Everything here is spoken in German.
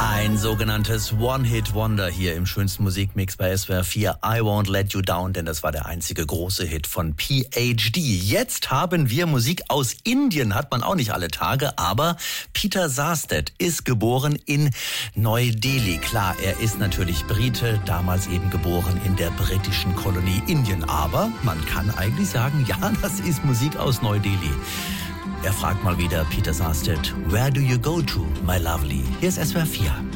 Ein sogenanntes One-Hit-Wonder hier im schönsten Musikmix bei SWR 4. I Won't Let You Down, denn das war der einzige große Hit von PhD. Jetzt haben wir Musik aus Indien, hat man auch nicht alle Tage, aber Peter Sarstedt ist geboren in Neu-Delhi. Klar, er ist natürlich Brite, damals eben geboren in der britischen Kolonie Indien. Aber man kann eigentlich sagen, ja, das ist Musik aus Neu-Delhi. Er fragt mal wieder Peter Sarstedt, Where do you go to, my lovely? Hier ist SWR 4.